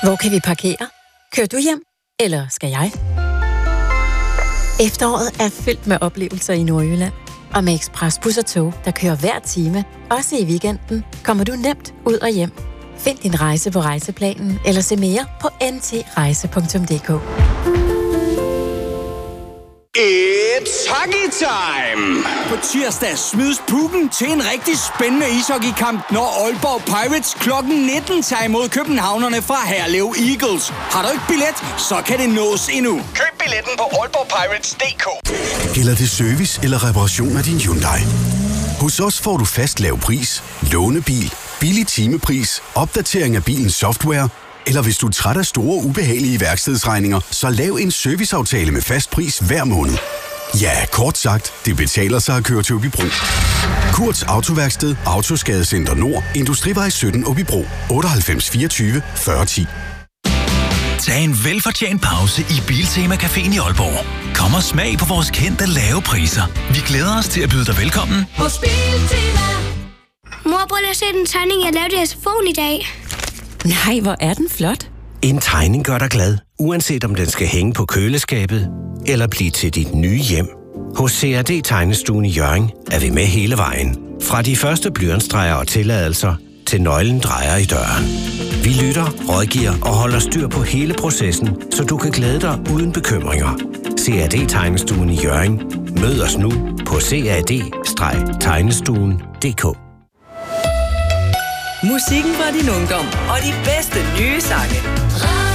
Hvor kan vi parkere? Kører du hjem? Eller skal jeg? Efteråret er fyldt med oplevelser i Nordjylland. Og med Expressbus og tog, der kører hver time, også i weekenden, kommer du nemt ud og hjem. Find din rejse på Rejseplanen eller se mere på ntrejse.dk. It's hockey time! På tirsdag smides pucken til en rigtig spændende ishockeykamp, når Aalborg Pirates klokken 19 tager imod københavnerne fra Herlev Eagles. Har du ikke billet, så kan det nås endnu. Køb billetten på aalborgpirates.dk. Gælder det service eller reparation af din Hyundai? Hos os får du fast lav pris, lånebil, billig timepris, opdatering af bilens software, eller hvis du er træt af store, ubehagelige værkstedsregninger, så lav en serviceaftale med fast pris hver måned. Ja, kort sagt, det betaler sig at køre til Aabybro. Kurts Autoværksted, Autoskadecenter Nord, Industrivej 17 Aabybro, 98 24 40 10. Tag en velfortjent pause i Biltema Caféen i Aalborg. Kom og smag på vores kendte lave priser. Vi glæder os til at byde dig velkommen hos Biltema. Mor, prøv at se den tegning, jeg lavede i SFO'en i dag. Nej, hvor er den flot. En tegning gør dig glad, uanset om den skal hænge på køleskabet eller blive til dit nye hjem. Hos CRD Tegnestuen i Hjørring er vi med hele vejen. Fra de første blyantstreger og tilladelser til nøglen drejer i døren. Vi lytter, rådgiver og holder styr på hele processen, så du kan glæde dig uden bekymringer. CRD Tegnestuen i Hjørring. Mød os nu på cad-tegnestuen.dk. Musikken fra din ungdom og de bedste nye sange.